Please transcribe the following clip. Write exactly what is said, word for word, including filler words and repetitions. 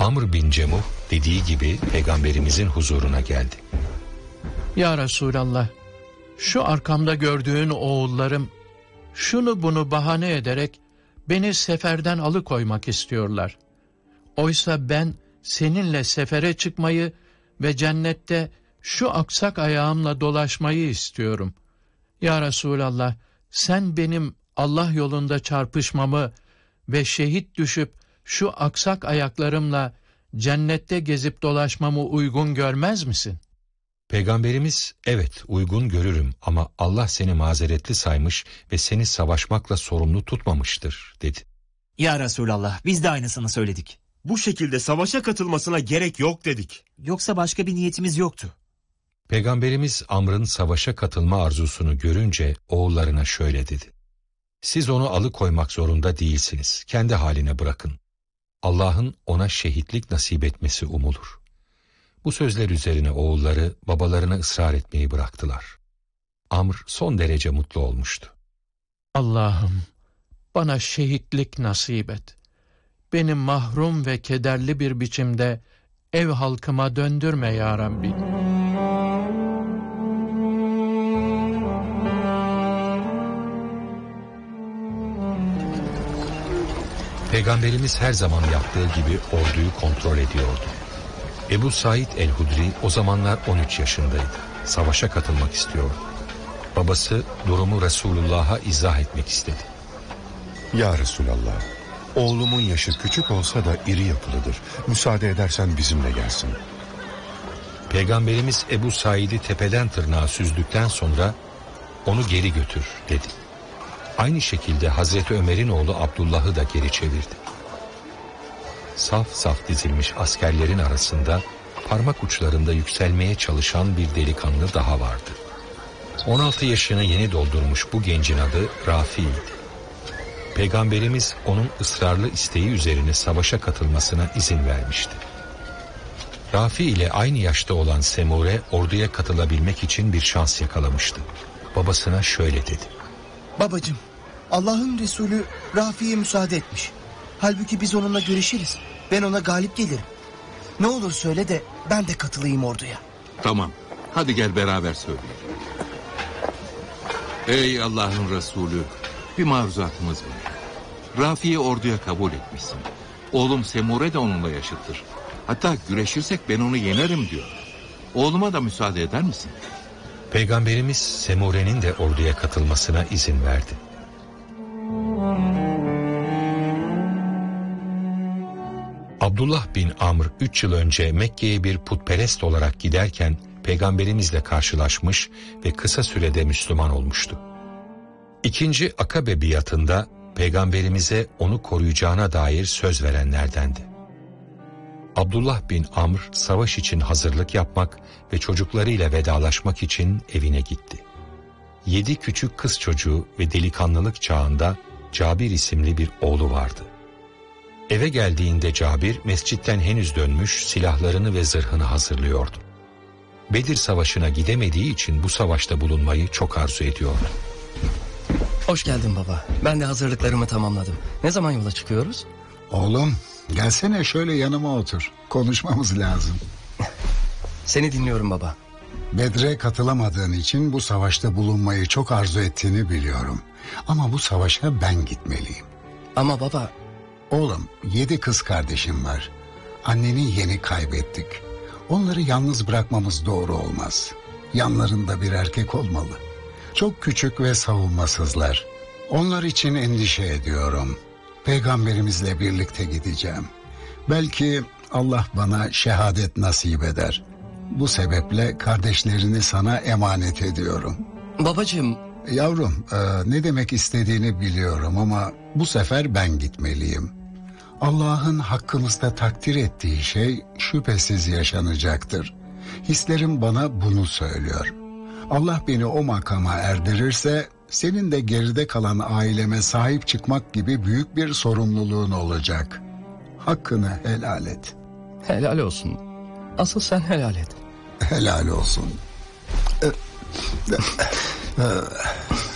Amr bin Cemuh dediği gibi Peygamberimizin huzuruna geldi. Ya Resulallah, şu arkamda gördüğün oğullarım şunu bunu bahane ederek beni seferden alıkoymak istiyorlar. Oysa ben seninle sefere çıkmayı ve cennette şu aksak ayağımla dolaşmayı istiyorum. Ya Resulallah, sen benim Allah yolunda çarpışmamı ve şehit düşüp şu aksak ayaklarımla cennette gezip dolaşmamı uygun görmez misin? Peygamberimiz, evet uygun görürüm ama Allah seni mazeretli saymış ve seni savaşmakla sorumlu tutmamıştır dedi. Ya Resulallah, biz de aynısını söyledik. Bu şekilde savaşa katılmasına gerek yok dedik. Yoksa başka bir niyetimiz yoktu. Peygamberimiz Amr'ın savaşa katılma arzusunu görünce oğullarına şöyle dedi. Siz onu alıkoymak zorunda değilsiniz. Kendi haline bırakın. Allah'ın ona şehitlik nasip etmesi umulur. Bu sözler üzerine oğulları babalarına ısrar etmeyi bıraktılar. Amr son derece mutlu olmuştu. Allah'ım, bana şehitlik nasip et. Beni mahrum ve kederli bir biçimde ev halkıma döndürme ya Rabbi. Peygamberimiz her zaman yaptığı gibi orduyu kontrol ediyordu. Ebu Said el-Hudri o zamanlar on üç yaşındaydı. Savaşa katılmak istiyordu. Babası durumu Resulullah'a izah etmek istedi. Ya Resulallah, oğlumun yaşı küçük olsa da iri yapılıdır. Müsaade edersen bizimle gelsin. Peygamberimiz Ebu Said'i tepeden tırnağa süzdükten sonra onu geri götür dedi. Aynı şekilde Hazreti Ömer'in oğlu Abdullah'ı da geri çevirdi. Saf saf dizilmiş askerlerin arasında parmak uçlarında yükselmeye çalışan bir delikanlı daha vardı. on altı yaşını yeni doldurmuş bu gencin adı Rafi'ydi. Peygamberimiz onun ısrarlı isteği üzerine savaşa katılmasına izin vermişti. Rafi ile aynı yaşta olan Semure orduya katılabilmek için bir şans yakalamıştı. Babasına şöyle dedi. Babacığım, Allah'ın Resulü Rafi'ye müsaade etmiş. Halbuki biz onunla görüşiriz. Ben ona galip gelirim. Ne olur söyle de ben de katılayım orduya. Tamam, hadi gel beraber söyleyelim. Ey Allah'ın Resulü, bir maruzatımız var. Rafi'yi orduya kabul etmişsin. Oğlum Semure de onunla yaşıttır. Hatta güreşirsek ben onu yenerim diyor. Oğluma da müsaade eder misin? Peygamberimiz Semure'nin de orduya katılmasına izin verdi. Abdullah bin Amr üç yıl önce Mekke'ye bir putperest olarak giderken Peygamberimizle karşılaşmış ve kısa sürede Müslüman olmuştu. İkinci Akabe biatında Peygamberimize onu koruyacağına dair söz verenlerdendi. Abdullah bin Amr savaş için hazırlık yapmak ve çocuklarıyla vedalaşmak için evine gitti. Yedi küçük kız çocuğu ve delikanlılık çağında Cabir isimli bir oğlu vardı. Eve geldiğinde Cabir mescitten henüz dönmüş silahlarını ve zırhını hazırlıyordu. Bedir Savaşı'na gidemediği için bu savaşta bulunmayı çok arzu ediyordu. Hoş geldin baba. Ben de hazırlıklarımı tamamladım. Ne zaman yola çıkıyoruz? Oğlum gelsene şöyle yanıma otur. Konuşmamız lazım. Seni dinliyorum baba. Bedre katılamadığın için bu savaşta bulunmayı çok arzu ettiğini biliyorum. Ama bu savaşa ben gitmeliyim. Ama baba... Oğlum yedi kız kardeşim var. Anneni yeni kaybettik. Onları yalnız bırakmamız doğru olmaz. Yanlarında bir erkek olmalı. Çok küçük ve savunmasızlar. Onlar için endişe ediyorum. Peygamberimizle birlikte gideceğim. Belki Allah bana şehadet nasip eder. Bu sebeple kardeşlerini sana emanet ediyorum. Babacığım... Yavrum, e, ne demek istediğini biliyorum ama bu sefer ben gitmeliyim. Allah'ın hakkımızda takdir ettiği şey şüphesiz yaşanacaktır. Hislerim bana bunu söylüyor. Allah beni o makama erdirirse senin de geride kalan aileme sahip çıkmak gibi büyük bir sorumluluğun olacak. Hakkını helal et. Helal olsun. Asıl sen helal et. Helal olsun.